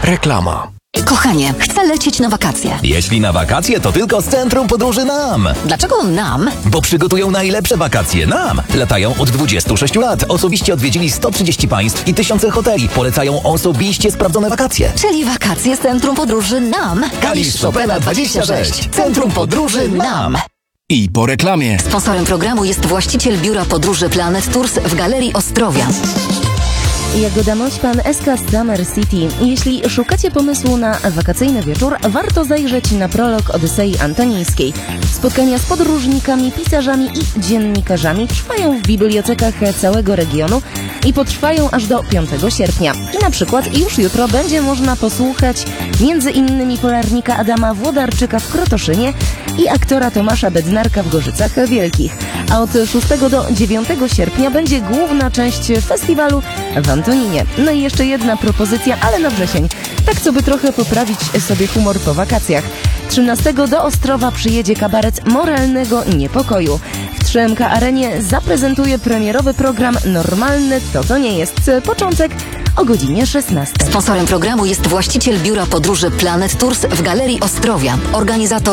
Reklama. Kochanie, chcę lecieć na wakacje. Jeśli na wakacje, to tylko z Centrum Podróży NAM. Dlaczego nam? Bo przygotują najlepsze wakacje NAM. Latają od 26 lat. Osobiście odwiedzili 130 państw i tysiące hoteli. Polecają osobiście sprawdzone wakacje. Czyli wakacje z Centrum Podróży nam. Kalisz Chopina 26. Centrum Podróży NAM. I po reklamie. Sponsorem programu jest właściciel biura podróży Planet Tours w Galerii Ostrowia. Jagoda Mośpan, SK Summer City. Jeśli szukacie pomysłu na wakacyjny wieczór, warto zajrzeć na prolog Odysei Antonińskiej. Spotkania z podróżnikami, pisarzami i dziennikarzami trwają w bibliotekach całego regionu i potrwają aż do 5 sierpnia. I na przykład już jutro będzie można posłuchać między innymi polarnika Adama Włodarczyka w Krotoszynie i aktora Tomasza Bednarka w Gorzycach Wielkich. A od 6 do 9 sierpnia będzie główna część festiwalu w Antoninie. No i jeszcze jedna propozycja, ale na wrzesień. Tak, co by trochę poprawić sobie humor po wakacjach. 13 do Ostrowa przyjedzie kabaret Moralnego Niepokoju. W 3MK Arenie zaprezentuje premierowy program Normalne to nie jest. Początek o godzinie 16. Sponsorem programu jest właściciel biura podróży Planet Tours w Galerii Ostrowia. Organizator